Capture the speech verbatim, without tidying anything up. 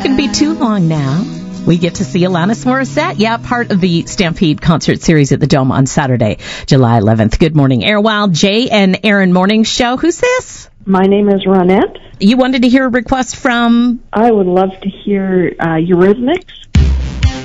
not going to be too long now. We get to see Alanis Morissette, yeah, part of the Stampede concert series at the Dome on Saturday, July eleventh. Good morning, Airwild, Jay and Aaron Morning Show. Who's this? My name is Ronette. You wanted to hear a request from? I would love to hear uh, Eurythmics.